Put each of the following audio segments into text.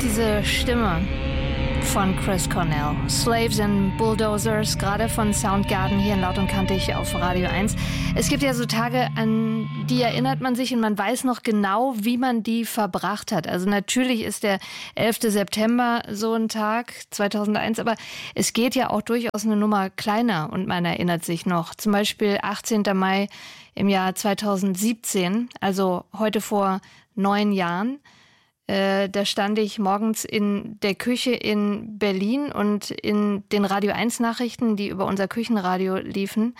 diese Stimme von Chris Cornell. Slaves and Bulldozers, gerade von Soundgarden hier in Laut und Kantig auf Radio 1. Es gibt ja so Tage, an die erinnert man sich und man weiß noch genau, wie man die verbracht hat. Also natürlich ist der 11. September so ein Tag, 2001, aber es geht ja auch durchaus eine Nummer kleiner und man erinnert sich noch. Zum Beispiel 18. Mai im Jahr 2017, also heute vor 9 Jahren. Da stand ich morgens in der Küche in Berlin und in den Radio 1 Nachrichten, die über unser Küchenradio liefen,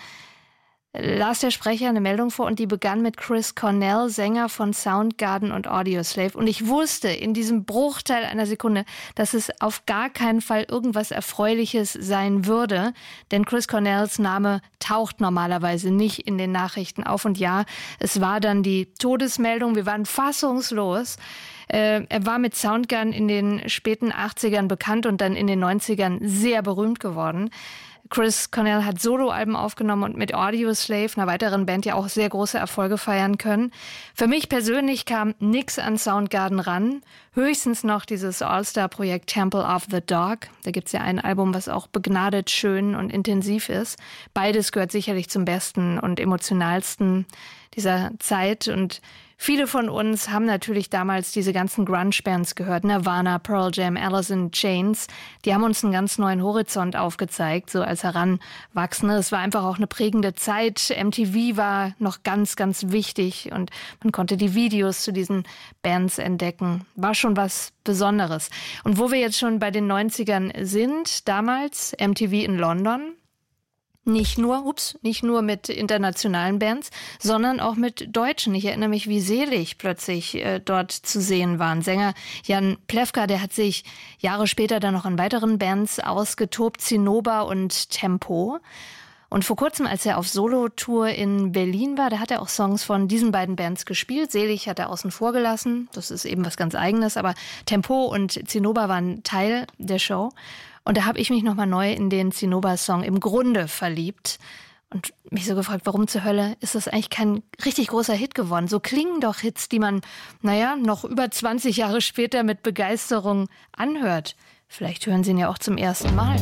las der Sprecher eine Meldung vor und die begann mit Chris Cornell, Sänger von Soundgarden und Audioslave. Und ich wusste in diesem Bruchteil einer Sekunde, dass es auf gar keinen Fall irgendwas Erfreuliches sein würde, denn Chris Cornells Name taucht normalerweise nicht in den Nachrichten auf. Und ja, es war dann die Todesmeldung, wir waren fassungslos. Er war mit Soundgarden in den späten 80ern bekannt und dann in den 90ern sehr berühmt geworden. Chris Cornell hat Soloalben aufgenommen und mit Audioslave, einer weiteren Band, ja auch sehr große Erfolge feiern können. Für mich persönlich kam nix an Soundgarden ran. Höchstens noch dieses All-Star-Projekt Temple of the Dog. Da gibt's ja ein Album, was auch begnadet schön und intensiv ist. Beides gehört sicherlich zum besten und emotionalsten dieser Zeit. Und viele von uns haben natürlich damals diese ganzen Grunge-Bands gehört. Nirvana, Pearl Jam, Alice in Chains. Die haben uns einen ganz neuen Horizont aufgezeigt, so als Heranwachsende. Es war einfach auch eine prägende Zeit. MTV war noch ganz, ganz wichtig und man konnte die Videos zu diesen Bands entdecken. War schon was Besonderes. Und wo wir jetzt schon bei den 90ern sind, damals MTV in London. Nicht nur mit internationalen Bands, sondern auch mit deutschen. Ich erinnere mich, wie selig plötzlich dort zu sehen waren. Sänger Jan Plewka, der hat sich Jahre später dann noch in weiteren Bands ausgetobt, Zinnober und Tempo. Und vor kurzem, als er auf Solo-Tour in Berlin war, da hat er auch Songs von diesen beiden Bands gespielt. Selig hat er außen vor gelassen, das ist eben was ganz Eigenes, aber Tempo und Zinnober waren Teil der Show. Und da habe ich mich nochmal neu in den Zinnober-Song Im Grunde verliebt und mich so gefragt, warum zur Hölle ist das eigentlich kein richtig großer Hit geworden? So klingen doch Hits, die man, noch über 20 Jahre später mit Begeisterung anhört. Vielleicht hören Sie ihn ja auch zum ersten Mal.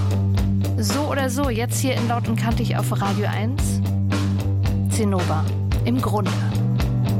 So oder so, jetzt hier in Laut und Kantig auf Radio 1. Zinnober, Im Grunde.